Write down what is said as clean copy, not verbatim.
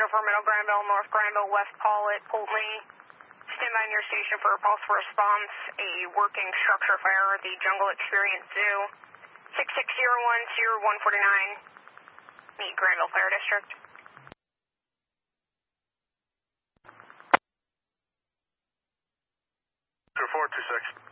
for Middle Granville, North Granville, West Paulet, Pulteney. Stand by in your station for a pulse response. A working structure fire at the Jungle Experience Zoo. 6601-0149. Meet Granville Fire District. 2426.